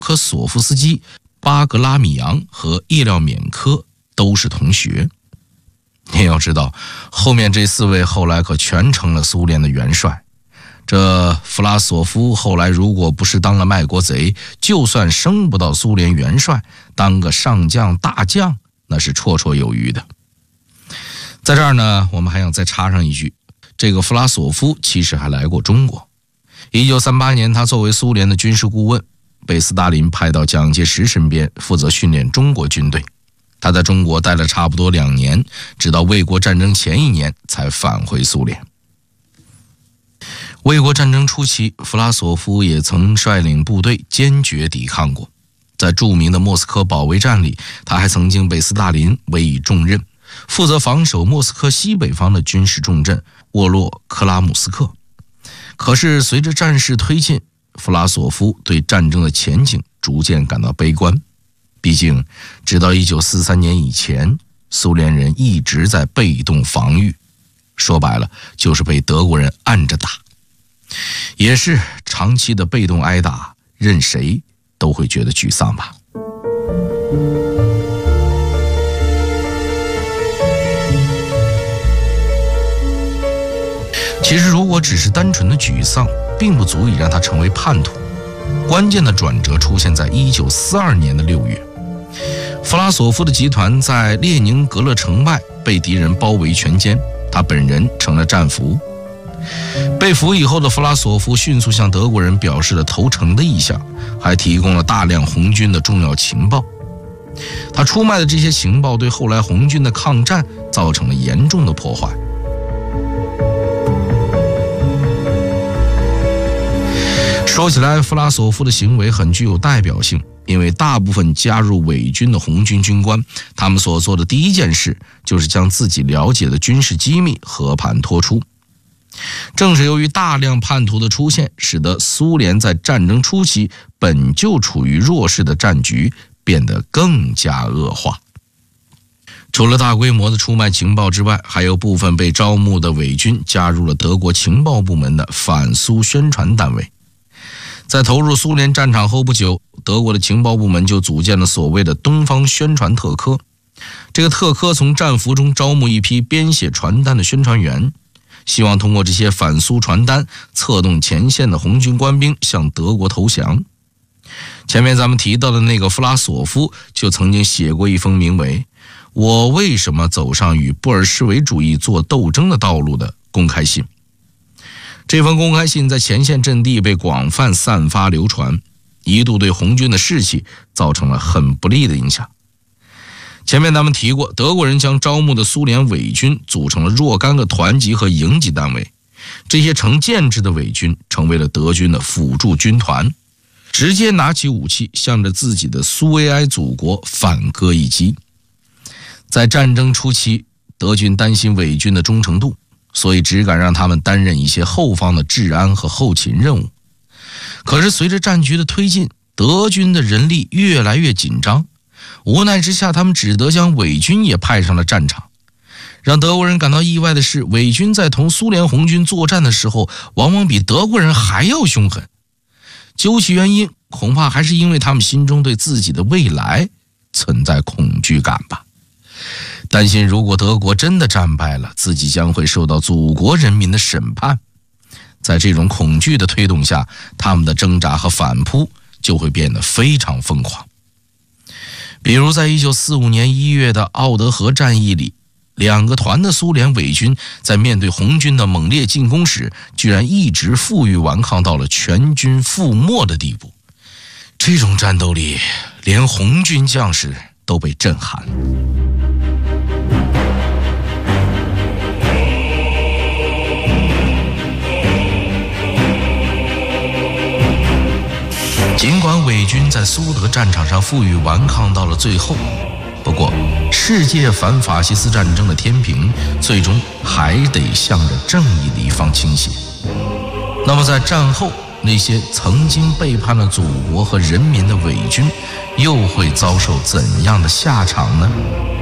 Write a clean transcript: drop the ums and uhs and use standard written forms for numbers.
科索夫斯基、巴格拉米扬和叶廖缅科都是同学。你要知道，后面这4位后来可全成了苏联的元帅。这弗拉索夫后来如果不是当了卖国贼，就算升不到苏联元帅，当个上将大将那是绰绰有余的。在这儿呢，我们还想再插上一句，这个弗拉索夫其实还来过中国。1938年，他作为苏联的军事顾问，被斯大林派到蒋介石身边，负责训练中国军队。他在中国待了差不多2年，直到卫国战争前1年才返回苏联。卫国战争初期，弗拉索夫也曾率领部队坚决抵抗过。在著名的莫斯科保卫战里，他还曾经被斯大林委以重任，负责防守莫斯科西北方的军事重镇沃洛克拉姆斯克。可是随着战事推进，弗拉索夫对战争的前景逐渐感到悲观。毕竟直到1943年以前，苏联人一直在被动防御，说白了就是被德国人按着打。也是长期的被动挨打，任谁都会觉得沮丧吧。其实如果只是单纯的沮丧，并不足以让他成为叛徒。关键的转折出现在1942年的6月，弗拉索夫的集团在列宁格勒城外被敌人包围全歼，他本人成了战俘。被俘以后的弗拉索夫迅速向德国人表示了投诚的意向，还提供了大量红军的重要情报。他出卖的这些情报对后来红军的抗战造成了严重的破坏。说起来，弗拉索夫的行为很具有代表性，因为大部分加入伪军的红军军官，他们所做的第一件事就是将自己了解的军事机密和盘托出。正是由于大量叛徒的出现，使得苏联在战争初期本就处于弱势的战局变得更加恶化。除了大规模的出卖情报之外，还有部分被招募的伪军加入了德国情报部门的反苏宣传单位。在投入苏联战场后不久，德国的情报部门就组建了所谓的东方宣传特科。这个特科从战俘中招募一批编写传单的宣传员，希望通过这些反苏传单策动前线的红军官兵向德国投降。前面咱们提到的那个弗拉索夫就曾经写过一封名为《我为什么走上与布尔什维主义做斗争的道路》的公开信。这封公开信在前线阵地被广泛散发流传，一度对红军的士气造成了很不利的影响。前面咱们提过，德国人将招募的苏联伪军组成了若干个团级和营级单位，这些成建制的伪军成为了德军的辅助军团，直接拿起武器向着自己的苏维埃祖国反戈一击。在战争初期，德军担心伪军的忠诚度，所以只敢让他们担任一些后方的治安和后勤任务。可是随着战局的推进，德军的人力越来越紧张，无奈之下，他们只得将伪军也派上了战场。让德国人感到意外的是，伪军在同苏联红军作战的时候，往往比德国人还要凶狠。究其原因，恐怕还是因为他们心中对自己的未来存在恐惧感吧。担心如果德国真的战败了，自己将会受到祖国人民的审判。在这种恐惧的推动下，他们的挣扎和反扑就会变得非常疯狂。比如在1945年1月的奥德河战役里，2个团的苏联伪军在面对红军的猛烈进攻时，居然一直负隅顽抗到了全军覆没的地步。这种战斗力，连红军将士都被震撼了。尽管伪军在苏德战场上负隅顽抗到了最后，不过世界反法西斯战争的天平最终还得向着正义的一方倾斜。那么在战后，那些曾经背叛了祖国和人民的伪军又会遭受怎样的下场呢？